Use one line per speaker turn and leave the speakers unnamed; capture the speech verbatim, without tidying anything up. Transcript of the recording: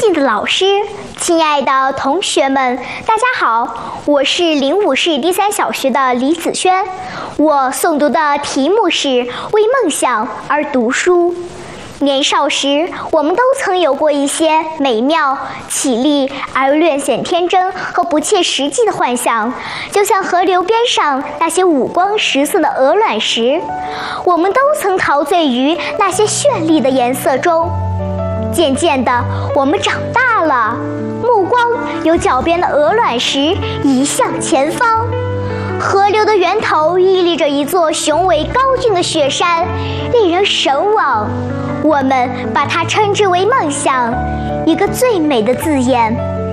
敬的老师，亲爱的同学们，大家好，我是灵武市第三小学的李子轩。我诵读的题目是《为梦想而读书》。年少时，我们都曾有过一些美妙、绮丽而略显天真和不切实际的幻想，就像河流边上那些五光十色的鹅卵石，我们都曾陶醉于那些绚丽的颜色中。渐渐的，我们长大了，目光由脚边的鹅卵石移向前方。河流的源头屹立着一座雄伟高峻的雪山，令人神往。我们把它称之为梦想，一个最美的字眼。